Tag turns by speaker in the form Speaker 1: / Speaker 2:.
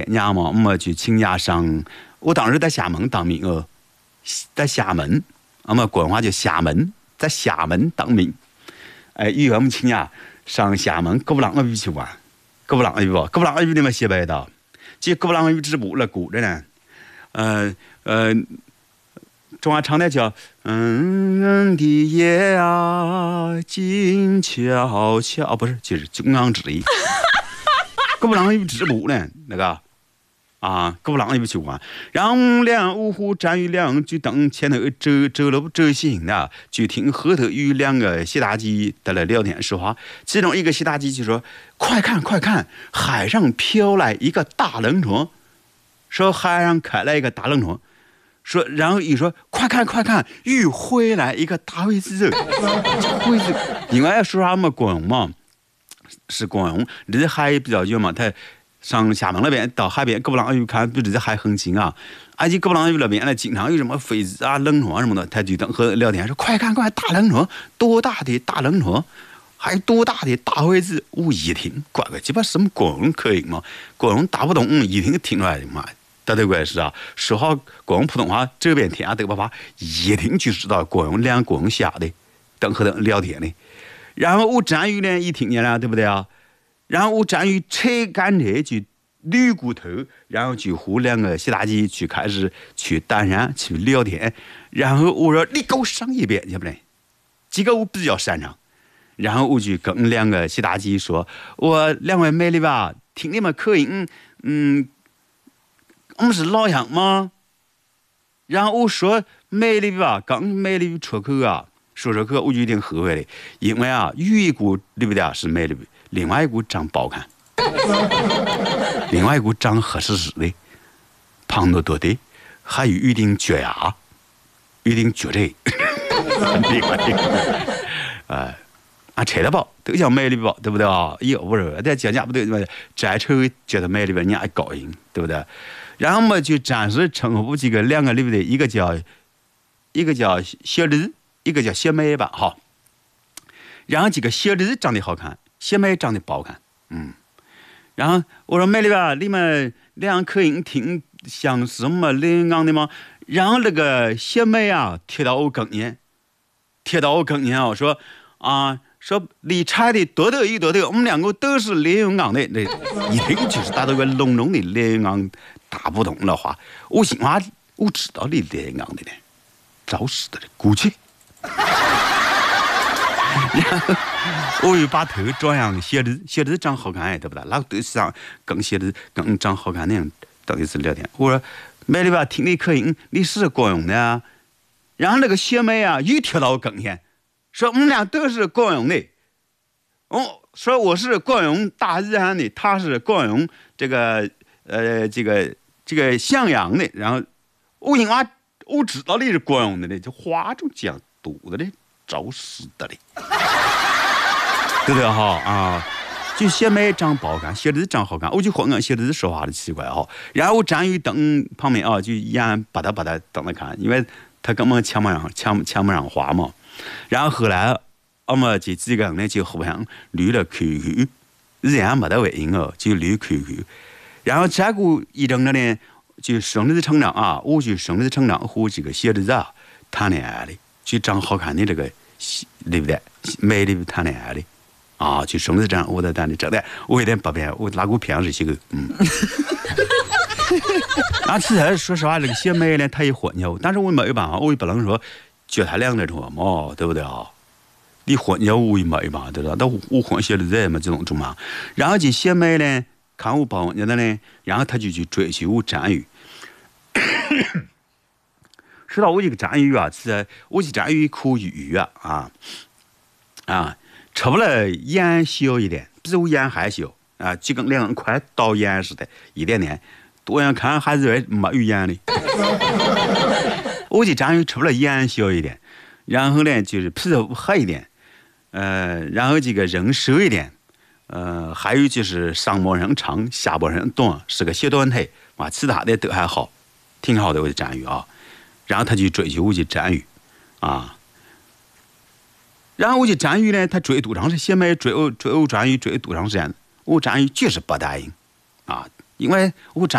Speaker 1: 伢嘛，我们去请伢上，我当时在厦门当兵哦，在厦门，我们广东话叫厦门，在厦门当兵。以后我们请伢上厦门哥布朗屿去玩，哥布朗屿不？哥布朗屿你们西北的，这哥布朗屿直布了鼓着呢，中华唱的叫的夜啊，静悄悄，不是，就是中央之音。哥布朗屿直布呢，那个啊，哥布朗屿去玩，让两五虎站于两句灯前头折行的，就听后头有两个洗大机在那聊天说话，其中一个洗大机就说：“快看快看，海上飘来一个大轮船。”说海上开来一个大轮船。说，然后一说快看快看，又回来一个大灰子，灰子，因为说啥嘛，广东嘛，是广东，离海比较远嘛，他上厦门那边到海边，哥布朗屿看，不是在海很近啊，而且哥布朗屿那边呢，经常有什么飞机啊、轮船什么的，他就等和聊天说，快看快看，大轮船，多大的大轮船，还有多大的大灰子，我一听，乖乖鸡巴什么广东口音嘛，广东打不懂，一听听出来的嘛。对怪是啊，说好广东普通话这边听啊得爸爸一听就知道广东两广东下的，等和等聊天的。然后我战友呢一听见了，对不对啊？然后我战友扯干车就捋骨头，然后就和两个洗大机去开始去单山去聊天。然后我说你给我上一遍，对不对？这个我比较擅长。然后我就跟两个洗大机说：“我两位美女吧，听你们口音，我们是老乡吗？”然后我说美丽吧，刚美丽出口啊，说出口我就有点后悔了，因为啊，有一股对不对啊是美丽，另外一股长不好看，另外一股长黑实实的，胖嘟嘟的，还有一定缺牙，有点绝症，另外一个，扯得饱都叫美丽饱，对不对啊？有不是？在讲不对，摘丑觉得美丽吧，人家高兴，对不对？然后嘛，就暂时称呼几个两个，对不对？一个叫小丽，一个叫小美吧，哈。然后这个小丽长得好看，小美长得不好看，然后我说美丽吧，你们两口音听像是什么岭港的吗？然后那个小美啊，贴到我跟前哦，说你猜的多对一多对，我们两个都是连云港的，那一听就是打到个浓浓的连云港打不懂的话，我心话我知道你连云港的呢，找死的过去。然后我又把头转向小丽长好看，对不对？那个对象跟小丽跟长好看那样，等于是聊天。我说美丽吧，听你口音，你是广东的啊？然后那个小美啊，又跳到我跟前。说我们俩都是广东的，说我是广东大日安的，他是广东这个襄阳的，然后我知道你是广东的嘞，就话中讲多的嘞，找死的嘞，对不对哈啊？就小美长不好看，小丽长好看，我就和俺小丽说话的奇怪哈。然后我站于灯旁边啊，就眼把他等着看，因为他根本抢不上话嘛。然后后来我们这几个人呢就互相捋了 QQ， 日前没得回应哦，就捋 QQ。然后再过一阵子呢，就顺理成章啊，我就顺理成章和这个小丽子谈恋爱的，就长好看的这个对不对？美丽谈恋爱的啊，就顺理成章我在谈的，真的我有点不偏，我哪个偏是这个然后其实说实话，这个小美呢，她也混淆，但是我没有办法，我也不能说。叫他两个人嘛，对不对啊？你混淆我也没办法，对吧？但我混淆了人嘛，这种嘛。然后这小美呢，看我不混淆的呢，然后他就去追求我战友。说到我这个战友啊，是我这战友可以差不多眼小一点，比我眼还小啊，就跟两人快倒眼似的，一点点，多眼看还是没有眼的。我这战友差不多眼小一点，然后呢就是皮肤黑一点，然后这个人瘦一点，还有就是上半身长，下半身短，是个小短腿，其他的都还好，挺好的我的战友啊。然后他就追求我的战友啊，然后我的战友呢，他追多长时间？小美追我战友追多长时间？我战友就是不答应啊，因为我战。